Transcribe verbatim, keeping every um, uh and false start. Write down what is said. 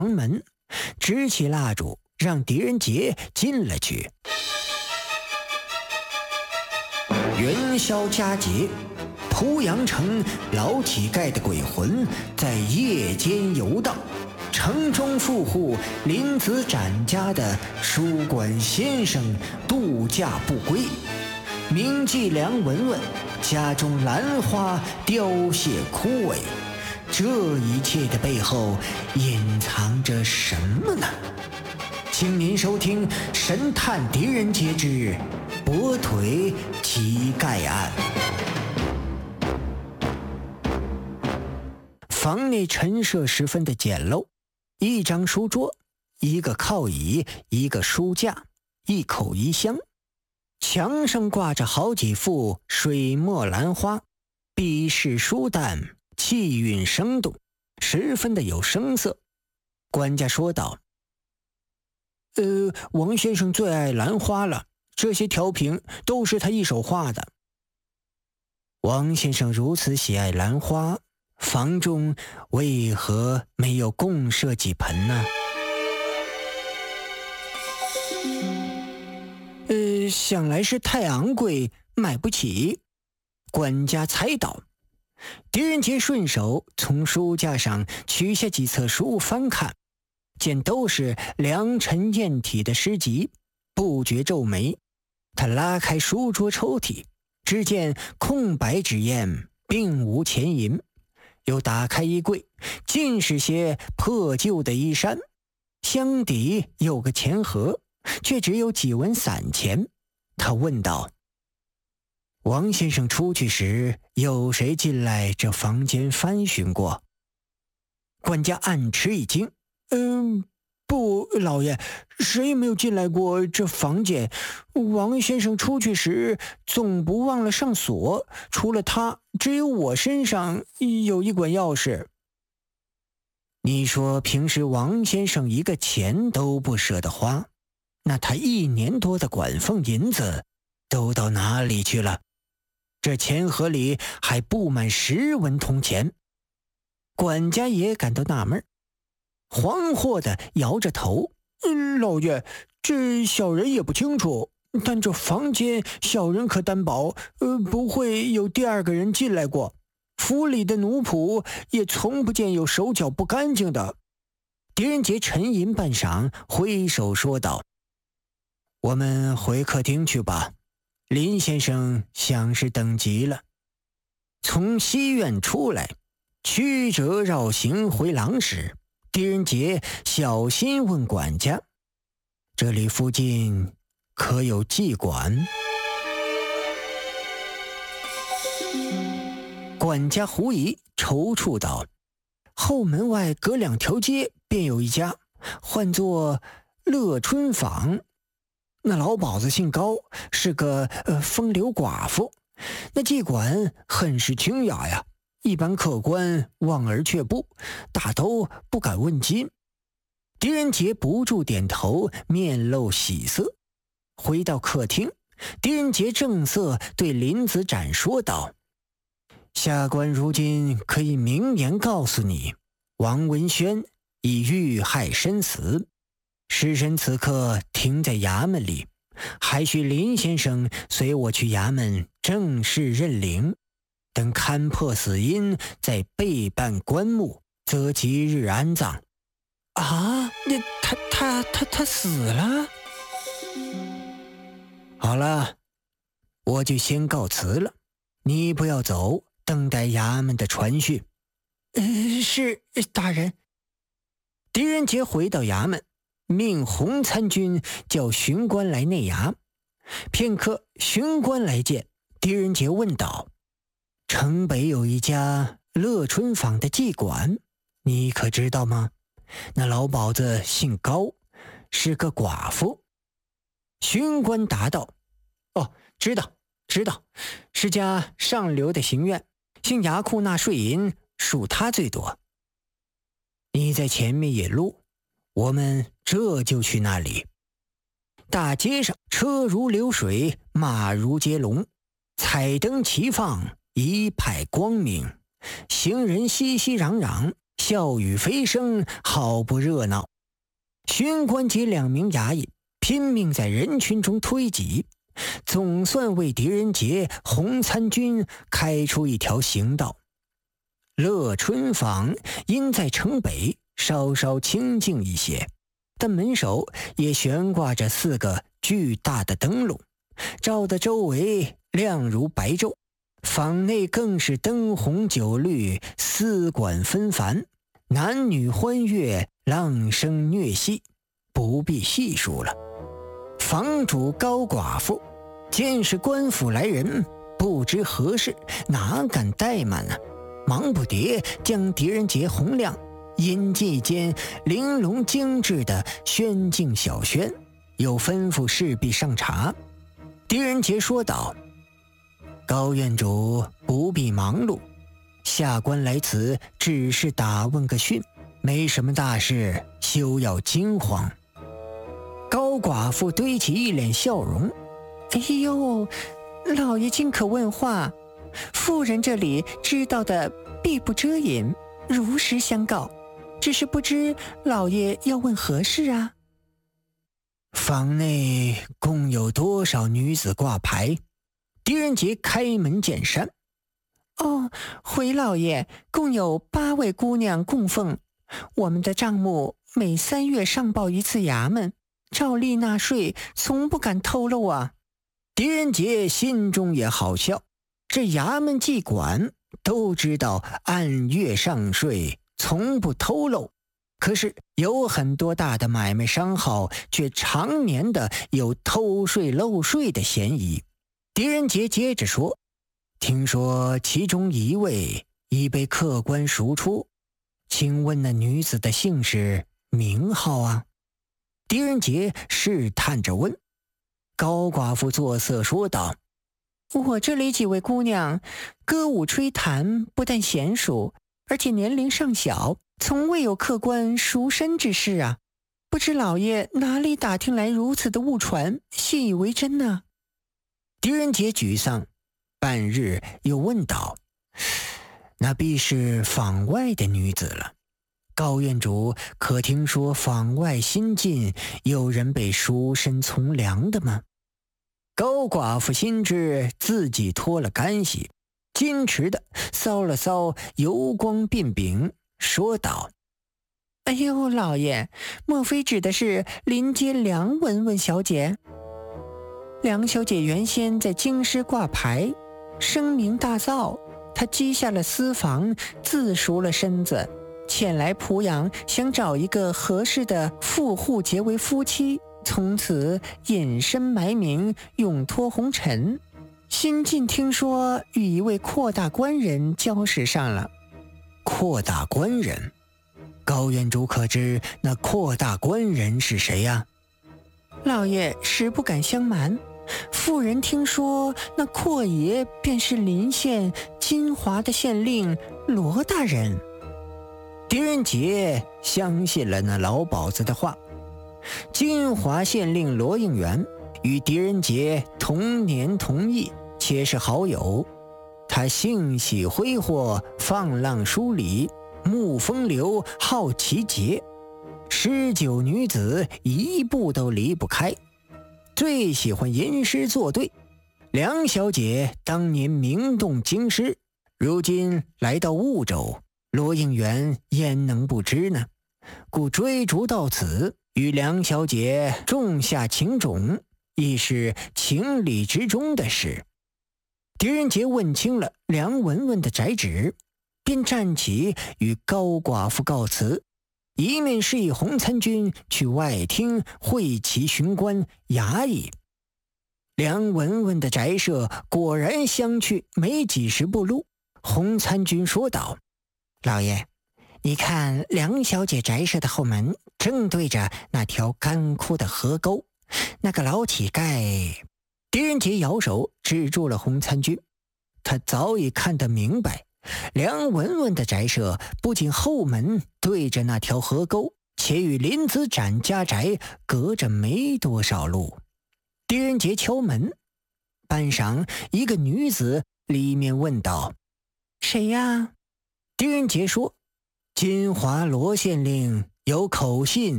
门，支起蜡烛，让狄仁杰进了去。元宵佳节，濮阳城老乞丐的鬼魂在夜间游荡，城中富户林子展家的书馆先生度假不归，名妓梁文文家中兰花凋谢枯萎，这一切的背后隐藏着什么呢？请您收听《神探狄仁杰之跛腿乞丐案》。房内陈设十分的简陋，一张书桌，一个靠椅，一个书架，一口一箱。墙上挂着好几幅水墨兰花，笔势舒淡，气韵生动，十分的有声色。管家说道：呃，王先生最爱兰花了，这些调瓶都是他一手画的。王先生如此喜爱兰花，房中为何没有共设几盆呢？呃，想来是太昂贵，买不起。管家猜到。狄仁杰顺手从书架上取下几册书翻看，见都是良辰艳体的诗集，不觉皱眉。他拉开书桌抽屉，只见空白纸砚，并无钱银。又打开衣柜，尽是些破旧的衣衫，箱底有个钱盒，却只有几文散钱。他问道：王先生出去时，有谁进来这房间翻寻过？管家暗吃一惊：嗯，不，老爷，谁也没有进来过这房间。王先生出去时总不忘了上锁，除了他，只有我身上有一管钥匙。你说平时王先生一个钱都不舍得花，那他一年多的管俸银子都到哪里去了？这钱盒里还布满十文铜钱。管家也感到纳闷，惶惑地摇着头：嗯，老爷，这小人也不清楚，但这房间小人可担保，呃，不会有第二个人进来过。府里的奴仆也从不见有手脚不干净的。狄仁杰沉吟半晌，挥手说道：我们回客厅去吧，林先生想是等急了。从西院出来，曲折绕行回廊时，狄仁杰小心问管家：这里附近可有妓馆？管家狐疑踌躇道：后门外隔两条街便有一家，唤作乐春坊。那老鸨子姓高，是个呃风流寡妇。那妓馆很是清雅呀，一般客官望而却步，大都不敢问津。狄仁杰不住点头，面露喜色。回到客厅，狄仁杰正色对林子展说道：下官如今可以明言告诉你，王文轩已遇害身死，尸身此刻停在衙门里，还需林先生随我去衙门正式认领，等勘破死因，再备办棺木，则即日安葬。啊，那他他他他死了？好了，我就先告辞了，你不要走，等待衙门的传讯。呃，是大人。狄仁杰回到衙门，命洪参军叫巡官来内衙。片刻，巡官来见，狄仁杰问道：城北有一家乐春坊的妓馆，你可知道吗？那老鸨子姓高，是个寡妇。巡官答道：哦，知道知道，是家上流的行院，姓衙库纳税银属他最多。你在前面引路，我们这就去那里。大街上车如流水，马如接龙，彩灯齐放，一派光明，行人熙熙攘攘， 笑语飞声，好不热闹。巡官及两名衙役拼命在人群中推挤，总算为狄仁杰、洪参军开出一条行道。乐春坊因在城北，稍稍清静一些，但门首也悬挂着四个巨大的灯笼，照得周围亮如白昼。坊内更是灯红酒绿，丝管纷繁，男女欢悦，浪声虐戏，不必细数了。房主高寡妇见是官府来人，不知何事，哪敢怠慢呢？忙不迭将狄仁杰洪亮引进一间玲珑精致的轩静小轩，又吩咐侍婢上茶。狄仁杰说道：高院主不必忙碌，下官来此只是打问个讯，没什么大事，休要惊慌。高寡妇堆起一脸笑容：哎呦，老爷尽可问话，妇人这里知道的必不遮掩，如实相告，只是不知老爷要问何事啊？坊内共有多少女子挂牌？狄仁杰开门见山：哦，回老爷，共有八位姑娘供奉。我们的账目每三月上报一次衙门，照例纳税，从不敢透露啊。狄仁杰心中也好笑，这衙门既管都知道按月上税，从不透露，可是有很多大的买卖商号却常年的有偷税漏税的嫌疑。狄仁杰接着说：听说其中一位已被客官赎出，请问那女子的姓氏名号啊？狄仁杰试探着问。高寡妇作色说道：我这里几位姑娘歌舞吹弹，不但娴熟，而且年龄尚小，从未有客官赎身之事啊，不知老爷哪里打听来如此的误传，信以为真呢？狄仁杰沮丧，半日又问道：那必是坊外的女子了。高院主可听说坊外新近有人被赎身从良的吗？高寡妇心知自己脱了干系，矜持的搔了搔油光鬓柄，说道：哎呦，老爷，莫非指的是临街梁文文小姐？梁小姐原先在京师挂牌，声名大噪，她积下了私房，自赎了身子，前来濮阳，想找一个合适的富户结为夫妻，从此隐身埋名，永脱红尘。新近听说与一位阔大官人交识上了。阔大官人？高院主可知那阔大官人是谁呀？老爷实不敢相瞒，妇人听说那阔爷便是临县金华的县令罗大人。狄仁杰相信了那老鸨子的话。金华县令罗应元与狄仁杰同年同义，且是好友。他性喜挥霍，放浪疏离，慕风流，好奇节，诗酒女子一步都离不开，最喜欢吟诗作对。梁小姐当年名动京师，如今来到婺州，罗应元焉能不知呢？故追逐到此，与梁小姐种下情种，亦是情理之中的事。狄仁杰问清了梁文文的宅址，便站起与高寡妇告辞，一面示意洪参军去外厅会齐巡官衙役。梁文文的宅舍果然相去没几十步路。洪参军说道：老爷，你看梁小姐宅舍的后门正对着那条干枯的河沟，那个老乞丐……狄仁杰摇手指住了洪参军。他早已看得明白，梁文文的宅舍不仅后门对着那条河沟，且与林子展家宅隔着没多少路。狄仁杰敲门，半晌，一个女子里面问道：谁呀？狄仁杰说： 金华罗县令有口信